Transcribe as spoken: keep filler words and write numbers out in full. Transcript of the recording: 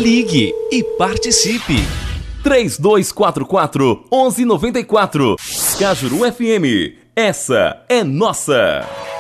Ligue e participe. três dois quatro quatro, um um nove quatro. Cajuru F M. Essa é nossa.